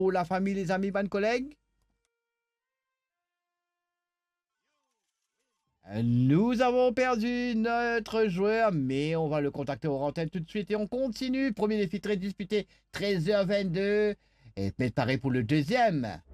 La famille, les amis, bonnes collègues. Nous avons perdu notre joueur, mais on va le contacter au antenne tout de suite et on continue. Premier défi très disputé, 13h22. Et préparé pour le deuxième.